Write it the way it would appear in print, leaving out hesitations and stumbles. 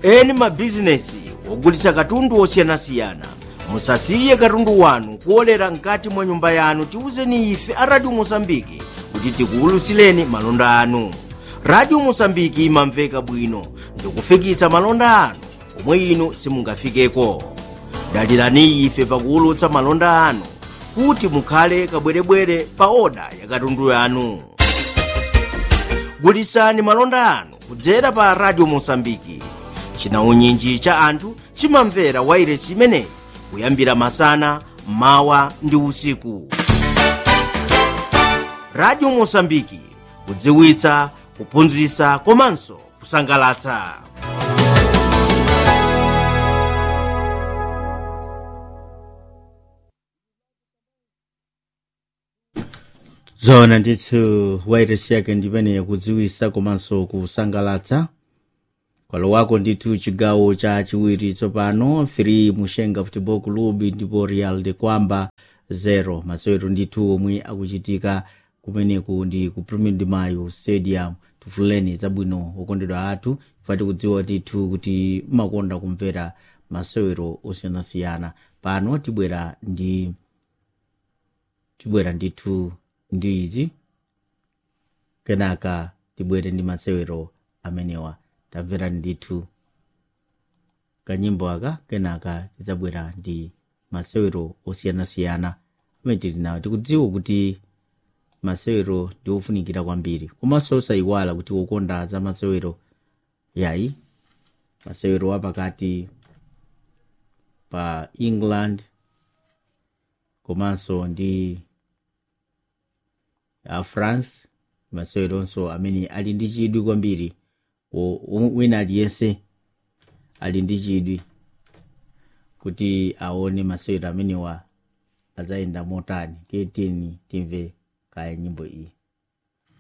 eni mabizinesi ogulitsa katundu osiyanasiyana musasiye katundu wanu kuolera mkati mwa nyumba yanu. Tiwuzeni ife a Radio Mosambiki kuti tikuwulutsireni malonda anu. Radio Mosambiki imamveka bwino ndikufikitsa malonda anu omwe inu simungafikeko. Dalirani ife pakuwulutsa malonda anu kuti mukhale kabwerebwere pa oda ya katundu yanu. Gulitsani malonda anu kudzera pa Radio Mosambiki. Chinaunyinji cha anthu chimamvera wailesi imeneyi kuyambira masana, mawa ndi usiku. Radio Mosambiki, kudziwitsa, kuphunzitsa komanso kusangalatsa. Zona ndithu wailesi yake ndimene kudziwitsa komanso kusangalatsa. Kwalo wako ndithu chigawo cha chiwiri tsopano 3 Mushenga Football Club ndipo Real de Kwamba 0. Masewero ndithu omwe akuchitika kumeneku ndi ku 1 de Mayo Stadium. Tifuleni zabwino okondedwa athu fati kudziwa ndithu kuti makonda kumvera masewero osiyanasiyana. Pano tibwera ndithu ndi izi kenaka tibwere ndi masewero amenewa. Tamvera ndithu kanyimbo aka kenaka tidzabwera ndi masewero osiyanasiyana amene tili nawo. Tikudziwa kuti masewero ndi ofunikira kwambiri komanso osayiwala kuti wokonda za masewero yayi masewero apakati pa England komanso ndi France, maseweronso amene ali ndi chidwi kwambiri. Wina aliyense ali ndi chidwi kuti aone masewero amenewa azayenda motani. Timve kaya nyimbo iyi.